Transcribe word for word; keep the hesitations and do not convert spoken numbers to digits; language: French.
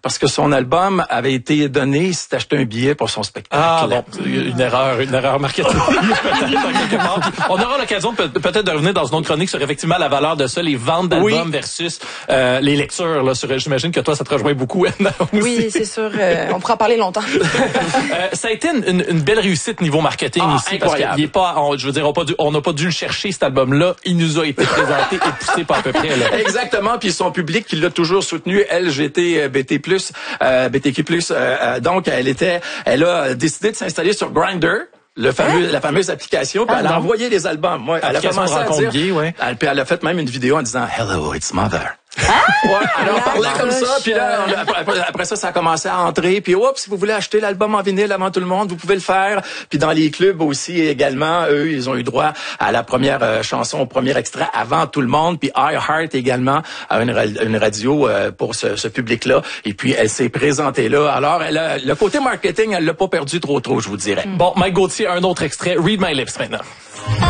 parce que son album avait été donné si t'achetais un billet pour son spectacle. Ah bon, une erreur, une erreur marketing peut-être quelque part. On aura l'occasion de, peut-être de revenir dans une autre chronique sur effectivement la valeur de ça, les ventes d'albums oui. versus euh, les lectures. Là, sur, j'imagine que toi, ça te rejoint beaucoup, Anna, aussi. Oui, c'est sûr. Euh, on pourra en parler longtemps. euh, ça a été une, une, une belle réussite niveau marketing ah, ici, parce qu'il est pas, on, je veux dire, on n'a pas, dû, on n'a pas dû le chercher cet album-là. Il nous a été présenté et poussé par à peu près. Là. Exactement. Puis son public qui l'a toujours soutenu, L G B T plus, euh, B T Q plus. Euh, donc, elle était, elle a décidé de s'installer sur Grindr. Le fameux, hein? La fameuse application, puis ah, elle a envoyé les albums. Moi, elle a commencé à dire, gay, ouais. elle, puis elle a fait même une vidéo en disant Hello, it's mother. Hein? Ouais, alors on parlait comme ça, puis là, on, après, après ça, ça a commencé à entrer, puis oups, si vous voulez acheter l'album en vinyle avant tout le monde, vous pouvez le faire. Puis dans les clubs aussi également, eux, ils ont eu droit à la première euh, chanson, au premier extrait avant tout le monde. Puis iHeart également a une, une radio euh, pour ce, ce public-là. Et puis elle s'est présentée là. Alors, elle a, le côté marketing, elle l'a pas perdu trop trop, je vous dirais. Bon, Mike Gauthier, un autre extrait, Read My Lips maintenant.